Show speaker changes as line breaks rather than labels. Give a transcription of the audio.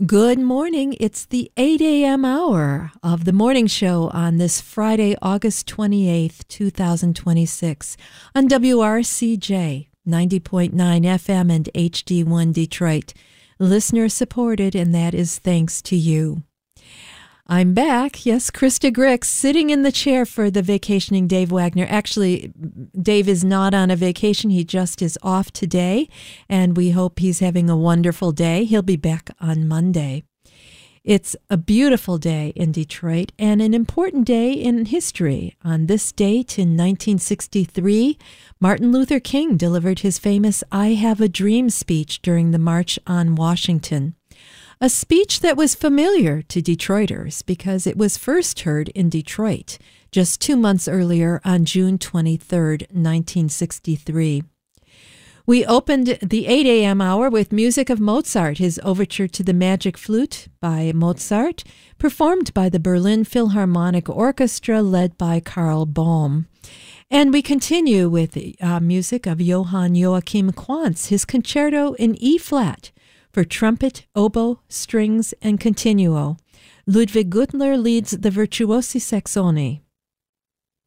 Good morning. It's the 8 a.m. hour of the morning show on this Friday, August 28th, 2026 on WRCJ 90.9 FM and HD1 Detroit. Listener supported, and that is thanks to you. I'm back. Yes, Krista Grix sitting in the chair for the vacationing Dave Wagner. Actually, Dave is not on a vacation. He just is off today, and we hope he's having a wonderful day. He'll be back on Monday. It's a beautiful day in Detroit and an important day in history. On this date in 1963, Martin Luther King delivered his famous I Have a Dream speech during the March on Washington. A speech that was familiar to Detroiters because it was first heard in Detroit just 2 months earlier on June 23, 1963. We opened the 8 a.m. hour with music of Mozart, his Overture to the Magic Flute by Mozart, performed by the Berlin Philharmonic Orchestra led by Karl Bohm. And we continue with music of Johann Joachim Quantz, his Concerto in E-flat, for trumpet, oboe, strings, and continuo. Ludwig Gutler leads the Virtuosi Saxoni.